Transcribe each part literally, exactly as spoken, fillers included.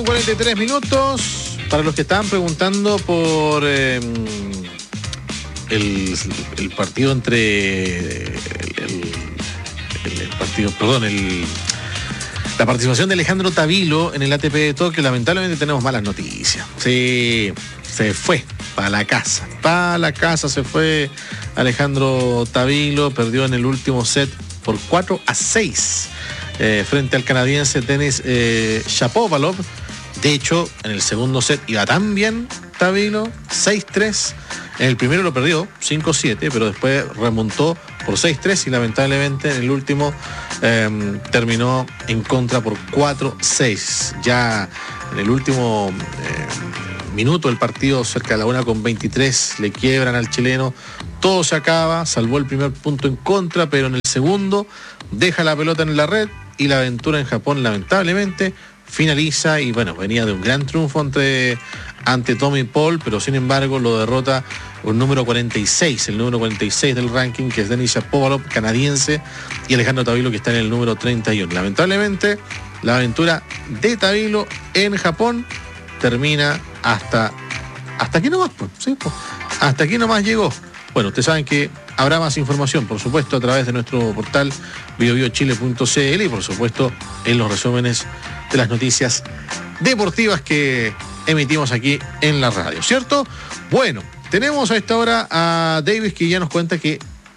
cuarenta y tres minutos. Para los que estaban preguntando por eh, el, el partido entre el, el, el partido, perdón, el la participación de Alejandro Tavilo en el A T P de Tokio, lamentablemente tenemos malas noticias. Sí, se fue para la casa. Para la casa se fue Alejandro Tavilo, perdió en el último set por cuatro a seis eh, frente al canadiense Denis eh, Shapovalov. De hecho, en el segundo set iba tan bien Tavilo, seis tres. En el primero lo perdió, cinco siete, pero después remontó por seis tres y lamentablemente en el último eh, terminó en contra por cuatro seis. Ya en el último eh, minuto del partido, cerca de la una con veintitrés, le quiebran al chileno. Todo se acaba, salvó el primer punto en contra, pero en el segundo deja la pelota en la red y la aventura en Japón lamentablemente finaliza. Y bueno, venía de un gran triunfo ante, ante Tommy Paul, pero sin embargo lo derrota un número cuarenta y seis, el número cuarenta y seis del ranking, que es Denis Shapovalov, canadiense, y Alejandro Tavilo, que está en el número treinta y uno. Lamentablemente la aventura de Tavilo en Japón termina hasta hasta aquí nomás, pues, ¿sí? Pues, hasta aquí nomás llegó. Bueno, ustedes saben que habrá más información, por supuesto, a través de nuestro portal bio bio chile punto c l y por supuesto en los resúmenes de las noticias deportivas que emitimos aquí en la radio, ¿cierto? Bueno, tenemos a esta hora a Davis, que ya nos cuenta que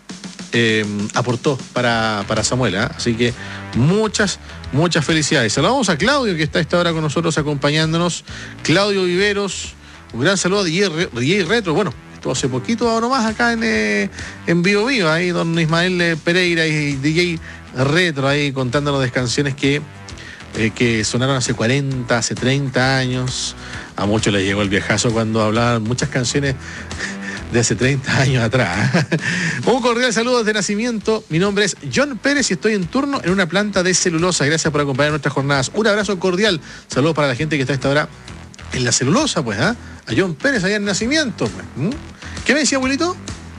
eh, aportó para, para Samuel, ¿eh? Así que muchas, muchas felicidades. Saludamos a Claudio, que está a esta hora con nosotros acompañándonos. Claudio Viveros, un gran saludo a D J, D J Retro. Bueno, hace poquito nomás acá en, eh, en Bio Bio, ahí don Ismael eh, Pereira y D J Retro ahí contándonos de canciones que, eh, que sonaron hace cuarenta, hace treinta años. A muchos les llegó el viejazo cuando hablaban muchas canciones de hace treinta años atrás. Un cordial saludo desde nacimiento. Mi nombre es John Pérez y estoy en turno en una planta de celulosa. Gracias por acompañar nuestras jornadas. Un abrazo cordial. Saludos para la gente que está a esta hora en la celulosa, pues, ¿ah? ¿eh? A John Pérez allá en nacimiento, pues. ¿Mm? ¿Qué me decía, abuelito?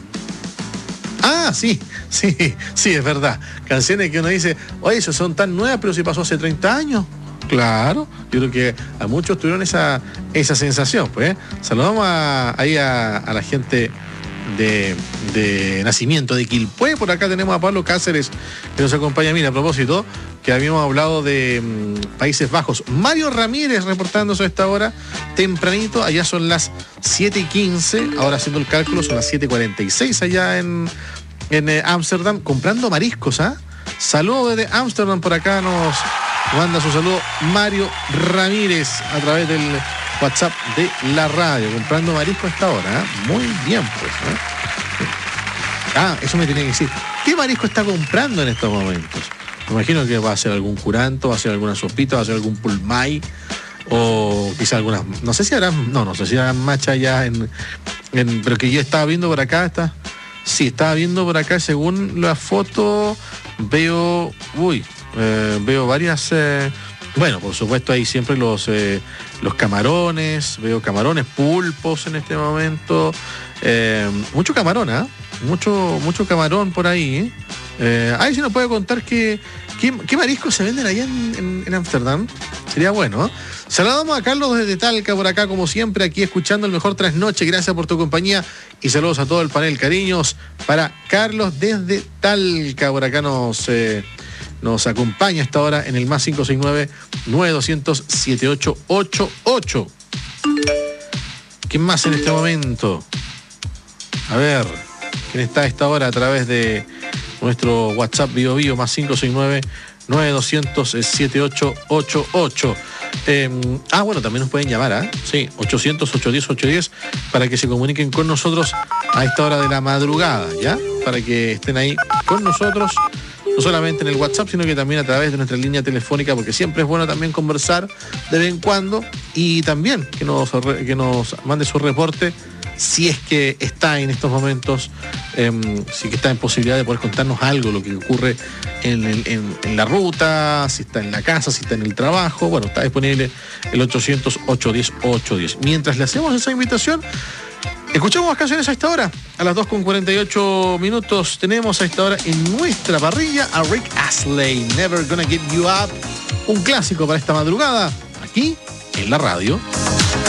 Ah, sí, sí, sí, es verdad. Canciones que uno dice, oye, esas son tan nuevas, pero si pasó hace treinta años. Claro, yo creo que a muchos tuvieron esa, esa sensación, pues. ¿eh? Saludamos a, ahí a, a la gente de, de Nacimiento, de Quilpué. Por acá tenemos a Pablo Cáceres, que nos acompaña. Mira, a propósito, que habíamos hablado de mmm, Países Bajos. Mario Ramírez reportándose a esta hora, tempranito. Allá son las siete y quince. Ahora haciendo el cálculo, son las siete y cuarenta y seis allá en Ámsterdam, eh, comprando mariscos, ¿ah? ¿eh? Saludos desde Ámsterdam, por acá nos manda su saludo Mario Ramírez a través del WhatsApp de la radio, comprando marisco a esta hora, ¿eh? Muy bien, pues, ¿eh? Ah, eso me tiene que decir. ¿Qué marisco está comprando en estos momentos? Me imagino que va a ser algún curanto, va a ser alguna sopita, va a ser algún pulmay, o quizá algunas, no sé si habrán, no, no sé si habrán macha ya en, en, pero que yo estaba viendo por acá, está, sí, estaba viendo por acá, según la foto, veo, uy, eh, veo varias, eh, bueno, por supuesto hay siempre los, eh, los camarones, veo camarones, pulpos en este momento, eh, mucho camarón, ¿ah? ¿eh? Mucho, mucho camarón por ahí, ¿eh? Eh, ahí sí nos puede contar qué, qué, qué mariscos se venden allá en Ámsterdam. Sería bueno, ¿eh? Saludamos a Carlos desde Talca por acá, como siempre, aquí escuchando el mejor trasnoche. Gracias por tu compañía y saludos a todo el panel. Cariños para Carlos desde Talca. Por acá nos, eh, nos acompaña hasta ahora en el más cinco seis nueve, nueve dos cero cero, siete ocho ocho ocho. ¿Quién más en este momento? A ver, ¿quién está a esta hora a través de nuestro WhatsApp Bio Bio más cinco seis nueve, nueve dos cero cero, siete ocho ocho ocho? Eh, ah, bueno, también nos pueden llamar, ¿eh? Sí, ochocientos, ochocientos diez, ochocientos diez para que se comuniquen con nosotros a esta hora de la madrugada, ¿ya? Para que estén ahí con nosotros, no solamente en el WhatsApp, sino que también a través de nuestra línea telefónica, porque siempre es bueno también conversar de vez en cuando y también que nos, que nos mande su reporte si es que está en estos momentos, eh, si que está en posibilidad de poder contarnos algo, lo que ocurre en, en, en la ruta, si está en la casa, si está en el trabajo. Bueno, está disponible el ochocientos, ochocientos diez, ochocientos diez. Mientras le hacemos esa invitación, escuchamos las canciones a esta hora. A las dos con cuarenta y ocho minutos tenemos a esta hora en nuestra parrilla a Rick Astley, Never Gonna Give You Up, un clásico para esta madrugada, aquí en la radio.